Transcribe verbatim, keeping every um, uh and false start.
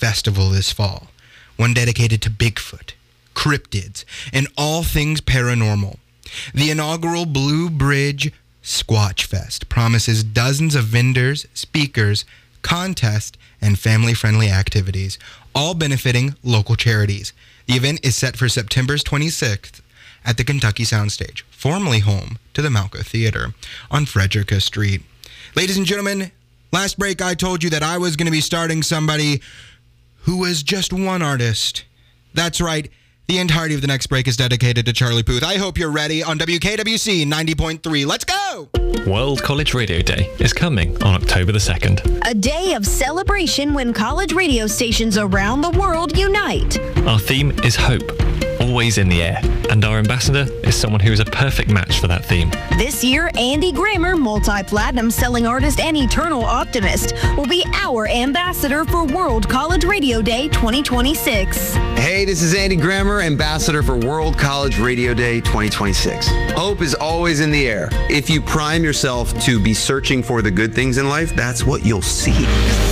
festival this fall, one dedicated to Bigfoot, cryptids, and all things paranormal. The inaugural Blue Bridge Squatch Fest promises dozens of vendors, speakers, contests, and family-friendly activities, all benefiting local charities. The event is set for September twenty-sixth at the Kentucky Soundstage, formerly home to the Malco Theater on Frederica Street. Ladies and gentlemen, last break I told you that I was going to be starting somebody who was just one artist. That's right. The entirety of the next break is dedicated to Charlie Puth. I hope you're ready on W K W C ninety point three. Let's go! World College Radio Day is coming on October the second. A day of celebration when college radio stations around the world unite. Our theme is hope, always in the air, and our ambassador is someone who is a perfect match for that theme. This year, Andy Grammer, multi-platinum selling artist and eternal optimist, will be our ambassador for World College Radio Day twenty twenty-six. Hey, this is Andy Grammer, ambassador for World College Radio Day twenty twenty-six. Hope is always in the air. If you prime yourself to be searching for the good things in life, that's what you'll see.